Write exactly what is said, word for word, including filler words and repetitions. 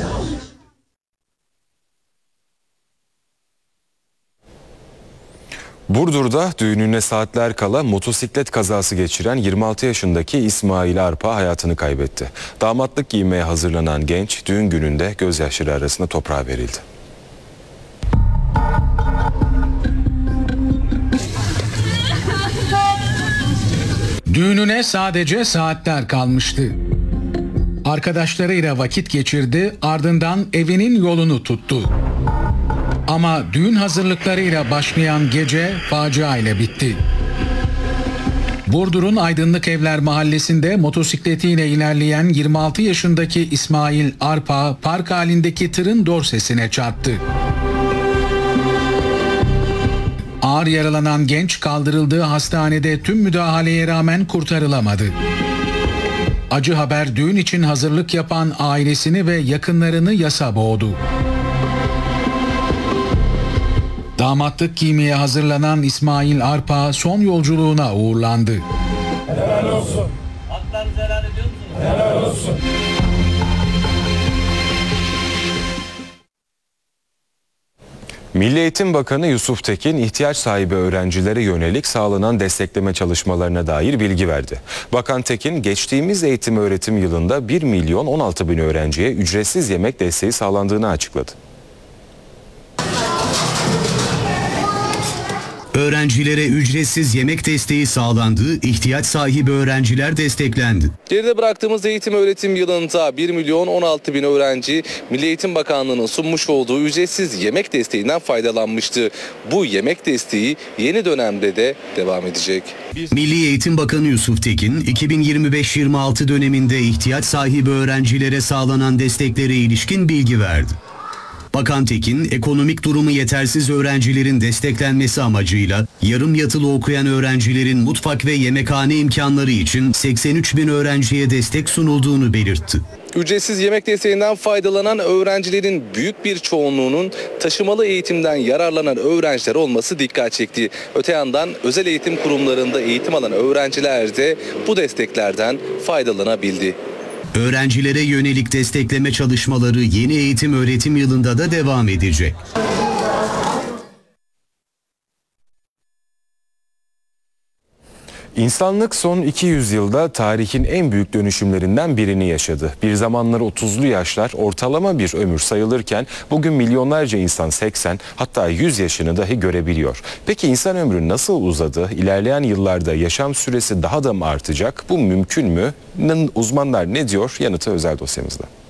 Burdur'da düğününe saatler kala motosiklet kazası geçiren yirmi altı yaşındaki İsmail Arpa hayatını kaybetti. Damatlık giymeye hazırlanan genç düğün gününde gözyaşları arasında toprağa verildi. Düğününe sadece saatler kalmıştı. Arkadaşlarıyla vakit geçirdi, ardından evinin yolunu tuttu. Ama düğün hazırlıklarıyla başlayan gece facia ile bitti. Burdur'un Aydınlık Evler mahallesinde motosikletiyle ilerleyen yirmi altı yaşındaki İsmail Arpa park halindeki tırın dorsesine çarptı. Ağır yaralanan genç kaldırıldığı hastanede tüm müdahaleye rağmen kurtarılamadı. Acı haber düğün için hazırlık yapan ailesini ve yakınlarını yasa boğdu. Damatlık giymeye hazırlanan İsmail Arpa son yolculuğuna uğurlandı. Helal olsun. Haklarınızı helal ediyor musunuz? Helal olsun. Milli Eğitim Bakanı Yusuf Tekin, ihtiyaç sahibi öğrencilere yönelik sağlanan destekleme çalışmalarına dair bilgi verdi. Bakan Tekin, geçtiğimiz eğitim öğretim yılında bir milyon on altı bin öğrenciye ücretsiz yemek desteği sağlandığını açıkladı. Öğrencilere ücretsiz yemek desteği sağlandı, ihtiyaç sahibi öğrenciler desteklendi. Geride bıraktığımız eğitim öğretim yılında bir milyon on altı bin öğrenci Milli Eğitim Bakanlığı'nın sunmuş olduğu ücretsiz yemek desteğinden faydalanmıştı. Bu yemek desteği yeni dönemde de devam edecek. Milli Eğitim Bakanı Yusuf Tekin, iki bin yirmi beş yirmi altı döneminde ihtiyaç sahibi öğrencilere sağlanan desteklere ilişkin bilgi verdi. Bakan Tekin, ekonomik durumu yetersiz öğrencilerin desteklenmesi amacıyla yarım yatılı okuyan öğrencilerin mutfak ve yemekhane imkanları için seksen üç bin öğrenciye destek sunulduğunu belirtti. Ücretsiz yemek desteğinden faydalanan öğrencilerin büyük bir çoğunluğunun taşımalı eğitimden yararlanan öğrenciler olması dikkat çekti. Öte yandan özel eğitim kurumlarında eğitim alan öğrenciler de bu desteklerden faydalanabildi. Öğrencilere yönelik destekleme çalışmaları yeni eğitim öğretim yılında da devam edecek. İnsanlık son iki yüz yılda tarihin en büyük dönüşümlerinden birini yaşadı. Bir zamanlar otuzlu yaşlar ortalama bir ömür sayılırken bugün milyonlarca insan seksen hatta yüz yaşını dahi görebiliyor. Peki insan ömrü nasıl uzadı? İlerleyen yıllarda yaşam süresi daha da mı artacak? Bu mümkün mü? Uzmanlar ne diyor? Yanıtı özel dosyamızda.